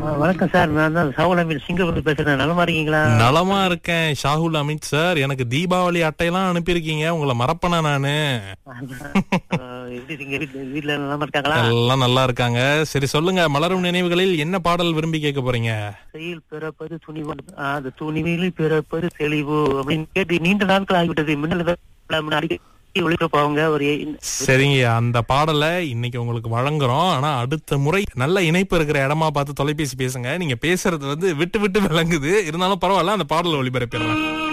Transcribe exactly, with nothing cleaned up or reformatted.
வணக்கம் சார், நான் தான் ஷாகுல் அமீத் சிங்கப்பூர் பேசுறேன். நலமா இருக்கீங்களா? நலமா இருக்கேன் ஷாகுல் அமீத் சார். எனக்கு தீபாவளி அட்டையெல்லாம் அனுப்பியிருக்கீங்க, உங்களை மறப்பனா நானு? அஹ், எப்படி இருக்கீங்க? வீட்ல வீட்ல நலமா இருக்காங்களா? எல்லாம் நல்லா இருக்காங்க. சரி சொல்லுங்க, மலரும் நினைவுகளில் என்ன பாடல் விரும்பி கேட்க போறீங்க? செயல் பிறப்பது துணிவு, அது துணிவில் பிறப்பது தெளிவு அப்படின்னு கேட்டு நீண்ட நாட்கள் ஆகிவிட்டது. மின்னல் அடிக்கடி ஒளிபரப்பாங்க. ஒரு சரிங்க, அந்த பாடலை இன்னைக்கு உங்களுக்கு வழங்குறோம். ஆனா அடுத்த முறை நல்ல இணைப்பு இருக்கிற இடமா பார்த்து தொலைபேசி பேசுங்க. நீங்க பேசுறது வந்து விட்டு விட்டு விளங்குது, இருந்தாலும் பரவாயில்ல, அந்த பாடலை ஒளிபரப்பிடலாம்.